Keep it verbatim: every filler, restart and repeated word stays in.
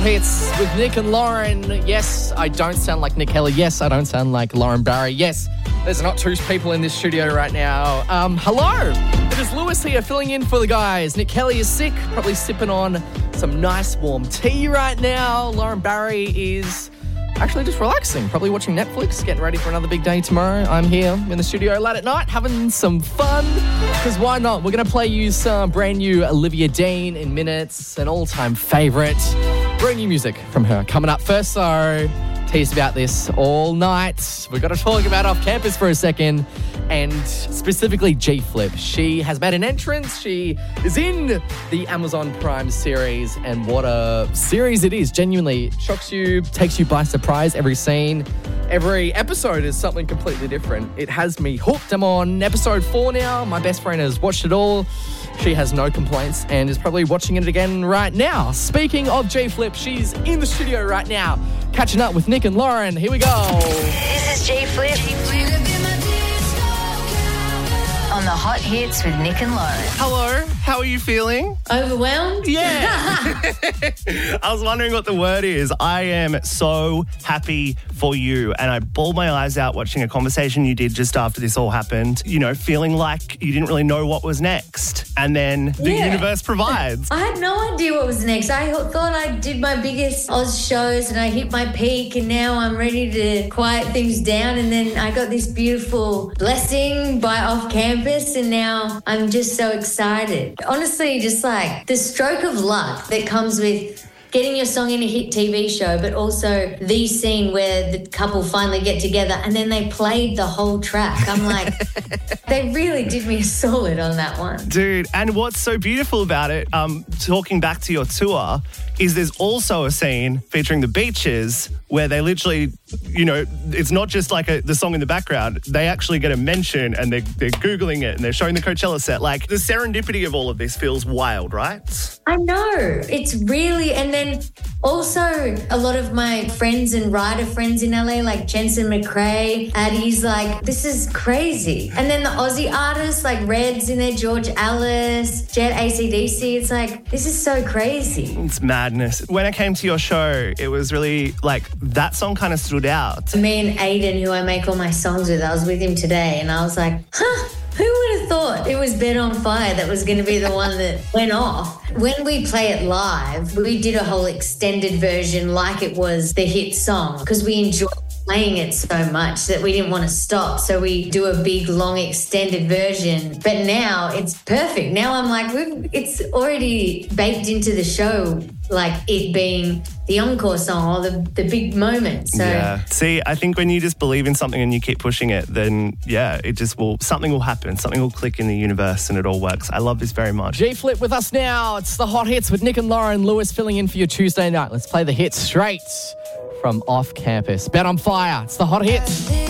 Hits with Nick and Lauren. Yes, I don't sound like Nick Kelly. Yes, I don't sound like Lauren Barry. Yes, there's not two people in this studio right now. Um, hello, it is Lewis here filling in for the guys. Nick Kelly is sick, probably sipping on some nice warm tea right now. Lauren Barry is actually just relaxing, probably watching Netflix, getting ready for another big day tomorrow. I'm here in the studio late at night having some fun, because why not? We're going to play you some brand new Olivia Dean in minutes, an all-time favourite. Brand new music from her coming up first, so teased about this all night. We've got to talk about Off Campus for a second, and specifically G-Flip. She has made an entrance. She is in the Amazon Prime series, and what a series it is. Genuinely shocks you, takes you by surprise. Every scene, every episode is something completely different. It has me hooked. I'm on episode four now. My best friend has watched it all. She has no complaints and is probably watching it again right now. Speaking of G-Flip, she's in the studio right now, catching up with Nick and Lauren. Here we go. This is G-Flip on the Hot Hits with Nick and Lauren. Hello, how are you feeling? Overwhelmed? Yeah. I was wondering what the word is. I am so happy for you, and I bawled my eyes out watching a conversation you did just after this all happened, you know, feeling like you didn't really know what was next, and then the Yeah. universe provides. I had no idea what was next. I thought I did my biggest Oz shows and I hit my peak, and now I'm ready to quiet things down, and then I got this beautiful blessing by Off Campus, and now I'm just so excited. Honestly, just like the stroke of luck that comes with getting your song in a hit T V show, but also the scene where the couple finally get together and then they played the whole track. I'm like, they really did me a solid on that one. Dude, and what's so beautiful about it, um, talking back to your tour, is there's also a scene featuring the Beaches where they literally, you know, it's not just like a, the song in the background. They actually get a mention, and they're, they're Googling it and they're showing the Coachella set. Like, the serendipity of all of this feels wild, right? I know. It's really, and then also a lot of my friends and writer friends in L A, like Jensen McRae, Addie's like, this is crazy. And then the Aussie artists like Reds in there, George Alice, Jet A C D C, it's like, this is so crazy. It's madness. When I came to your show, it was really like that song kind of stood out. Me and Aiden, who I make all my songs with, I was with him today and I was like, huh, who would have thought it was Bed on Fire that was going to be the one that went off? When we play it live, we did a whole extended version like it was the hit song, because we enjoyed playing it so much that we didn't want to stop. So we do a big, long, extended version. But now it's perfect. Now I'm like, we've, it's already baked into the show, like it being the encore song or the, the big moment. So yeah. See, I think when you just believe in something and you keep pushing it, then yeah, it just will, something will happen. Something will click in the universe and it all works. I love this very much. G-Flip with us now. It's the Hot Hits with Nick and Lauren. Lewis filling in for your Tuesday night. Let's play the hits straight from Off Campus. Bet on Fire. It's the Hot Hits.